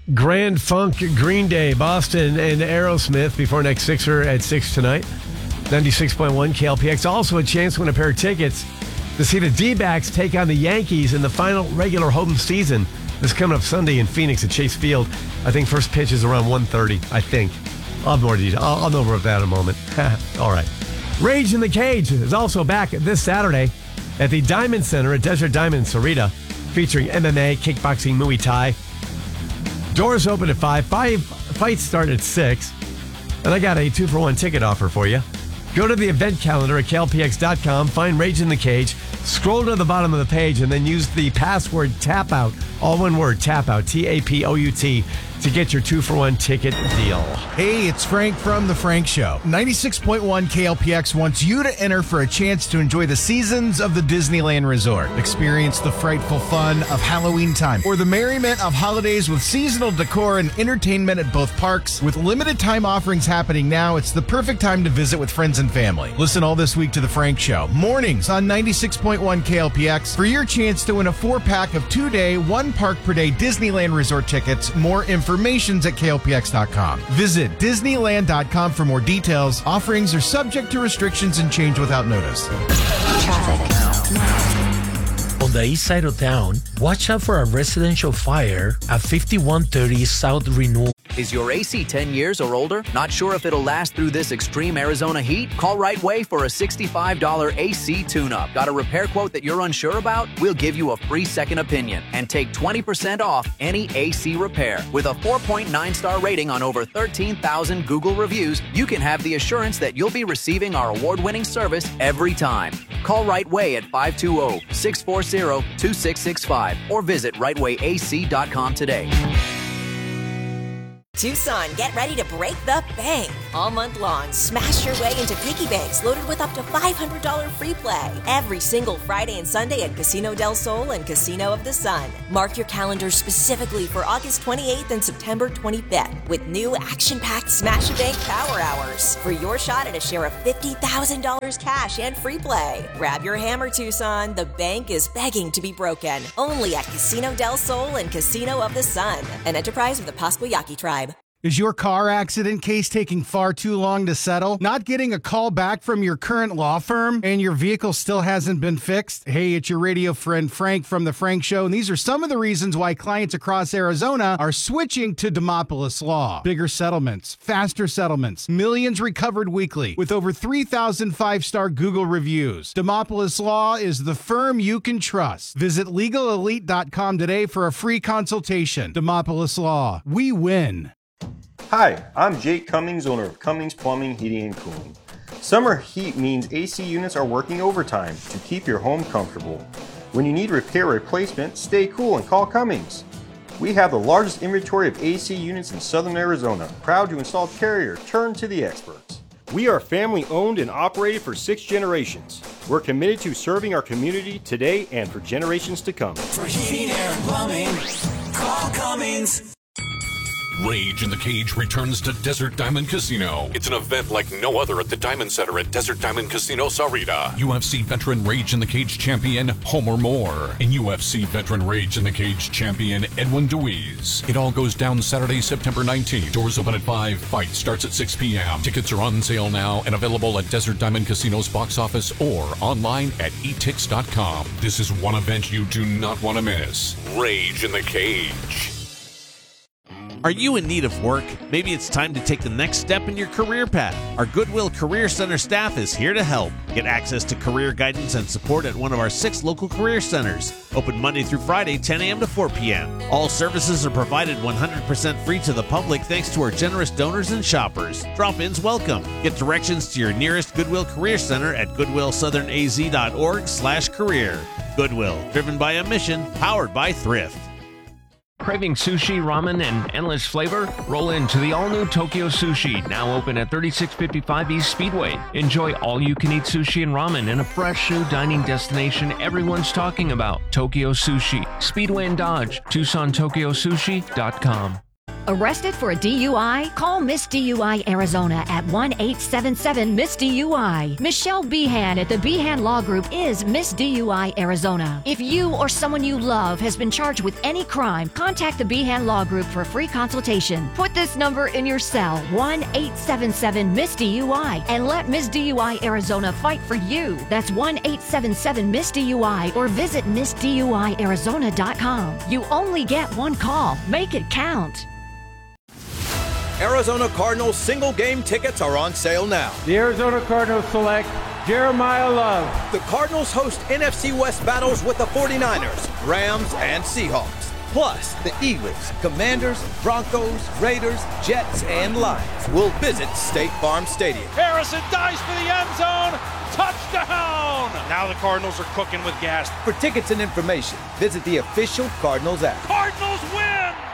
Grand Funk, Green Day, Boston, and Aerosmith before next Sixer at 6 tonight. 96.1 KLPX. Also a chance to win a pair of tickets to see the D-backs take on the Yankees in the final regular home season. This is coming up Sunday in Phoenix at Chase Field. I think first pitch is around 1:30, I think. I'll have more details. I'll know more about that in a moment. All right. Rage in the Cage is also back this Saturday at the Diamond Center at Desert Diamond in Sarita, featuring MMA, kickboxing, Muay Thai. Doors open at 5. Fights start at 6. And I got a 2-for-1 ticket offer for you. Go to the event calendar at klpx.com, find Rage in the Cage, scroll to the bottom of the page, and then use the password TAPOUT, all one word, TAPOUT, TAPOUT, to get your 2-for-1 ticket deal. Hey, it's Frank from The Frank Show. 96.1 KLPX wants you to enter for a chance to enjoy the seasons of the Disneyland Resort. Experience the frightful fun of Halloween time or the merriment of holidays with seasonal decor and entertainment at both parks. With limited time offerings happening now, it's the perfect time to visit with friends and family. Listen all this week to The Frank Show, mornings on 96.1 KLPX for your chance to win a 4-pack of 2-day, 1-park-per-day Disneyland Resort tickets. More information's at klpx.com. Visit Disneyland.com for more details. Offerings are subject to restrictions and change without notice. On the east side of town, watch out for a residential fire at 5130 South Renewal. Is your AC 10 years or older? Not sure if it'll last through this extreme Arizona heat? Call Right Way for a $65 AC tune-up. Got a repair quote that you're unsure about? We'll give you a free second opinion and take 20% off any AC repair. With a 4.9-star rating on over 13,000 Google reviews, you can have the assurance that you'll be receiving our award-winning service every time. Call Right Way at 520-640-2665 or visit rightwayac.com today. Tucson, get ready to break the bank. All month long, smash your way into piggy banks loaded with up to $500 free play. Every single Friday and Sunday at Casino del Sol and Casino of the Sun. Mark your calendars specifically for August 28th and September 25th with new action-packed Smash a Bank Power Hours for your shot at a share of $50,000 cash and free play. Grab your hammer, Tucson. The bank is begging to be broken. Only at Casino del Sol and Casino of the Sun, an enterprise of the Pascua Yaqui Tribe. Is your car accident case taking far too long to settle? Not getting a call back from your current law firm and your vehicle still hasn't been fixed? Hey, it's your radio friend Frank from The Frank Show, and these are some of the reasons why clients across Arizona are switching to Demopolis Law. Bigger settlements, faster settlements, millions recovered weekly with over 3,000 5-star Google reviews. Demopolis Law is the firm you can trust. Visit LegalElite.com today for a free consultation. Demopolis Law. We win. Hi, I'm Jake Cummings, owner of Cummings Plumbing, Heating and Cooling. Summer heat means AC units are working overtime to keep your home comfortable. When you need repair or replacement, stay cool and call Cummings. We have the largest inventory of AC units in southern Arizona. Proud to install Carrier. Turn to the experts. We are family owned and operated for 6 generations. We're committed to serving our community today and for generations to come. For heating, air, and plumbing, call Cummings. Rage in the Cage returns to Desert Diamond Casino. It's an event like no other at the Diamond Center at Desert Diamond Casino, Sarita. UFC veteran Rage in the Cage champion Homer Moore and UFC veteran Rage in the Cage champion Edwin Deweese. It all goes down Saturday, September 19th. Doors open at 5. Fight starts at 6 p.m. Tickets are on sale now and available at Desert Diamond Casino's box office or online at etix.com. This is one event you do not want to miss. Rage in the Cage. Are you in need of work? Maybe it's time to take the next step in your career path. Our Goodwill Career Center staff is here to help. Get access to career guidance and support at one of our 6 local career centers. Open Monday through Friday, 10 a.m. to 4 p.m. All services are provided 100% free to the public thanks to our generous donors and shoppers. Drop-ins welcome. Get directions to your nearest Goodwill Career Center at goodwillsouthernaz.org/career. Goodwill, driven by a mission, powered by thrift. Craving sushi, ramen, and endless flavor? Roll into the all-new Tokyo Sushi, now open at 3655 East Speedway. Enjoy all-you-can-eat sushi and ramen in a fresh new dining destination everyone's talking about. Tokyo Sushi, Speedway and Dodge, TucsonTokyoSushi.com. Arrested for a DUI? Call Miss DUI Arizona at 1-877-MISS-DUI. Michelle Behan at the Behan Law Group is Miss DUI Arizona. If you or someone you love has been charged with any crime, contact the Behan Law Group for a free consultation. Put this number in your cell, 1-877-MISS-DUI, and let Miss DUI Arizona fight for you. That's 1-877-MISS-DUI or visit MissDUIArizona.com. You only get one call. Make it count. Arizona Cardinals single game tickets are on sale now. The Arizona Cardinals select Jeremiah Love. The Cardinals host NFC West battles with the 49ers, Rams, and Seahawks. Plus, the Eagles, Commanders, Broncos, Raiders, Jets, and Lions will visit State Farm Stadium. Harrison dives for the end zone. Touchdown! Now the Cardinals are cooking with gas. For tickets and information, visit the official Cardinals app. Cardinals win!